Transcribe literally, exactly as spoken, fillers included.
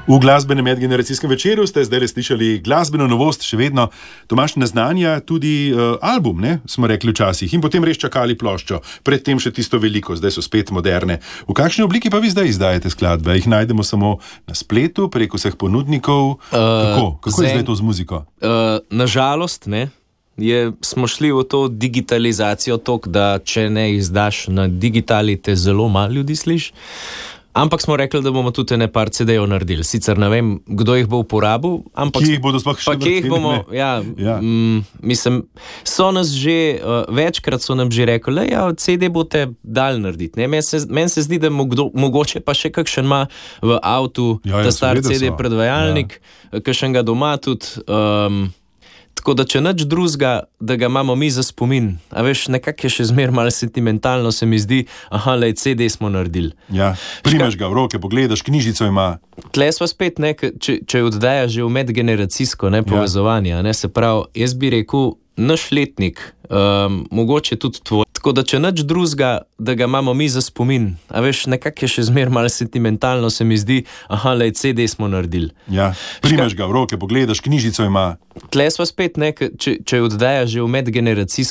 V glasbenem medgeneracijskem večeru ste zdaj slišali glasbeno novost, še vedno Tomaž naznanja tudi uh, album, ne, smo rekli včasih, in potem res čakali ploščo, predtem še tisto veliko, zdaj so spet moderne. V kakšni obliki pa vi zdaj izdajate skladbe? Jih najdemo samo na spletu, preko vseh ponudnikov? Uh, Kako? Kako je zdaj to z muziko? Uh, nažalost, ne. Je, smo šli v to digitalizacijo tok, da če ne izdaš na digitali, te zelo malo ljudi sliši. Ampak smo rekli, da bomo tudi ne par cedejev naredili. Sicer ne vem, kdo jih bo uporabil, ampak... Kje jih bodo sploh še vrteli? Bomo, ja, ja. M, mislim, so nas že, uh, večkrat so nam že rekli, le ja, C D boste dal narediti. Meni se, men se zdi, da mogdo, mogoče pa še kakšen ima v avtu, ja, ja, ta star C D so. predvajalnik, ja. Kakšen ga doma tudi... Um, Tako da, če nič drugega, da ga imamo mi za spomin, a veš, nekako je še zmer malo sentimentalno, se mi zdi, aha, lej, C D smo naredili. Ja, primeš ga v roke, pogledaš, knjižico ima. Tle sva spet, ne, če, če oddaja že v medgeneracijsko, ne, povezovanje, ne, se pravi, jaz bi rekel, naš letnik, um, mogoče tudi tvoj. Tako da, če nič drugega, da ga imamo mi za spomin, a veš, nekako je še zmer malo sentimentalno, se mi zdi, aha, lej, C D smo naredili. Ja, primeš ga v roke, pogledaš, knjižico ima. Tle sva spet, ne, če, če oddaja že v medgeneracijsko,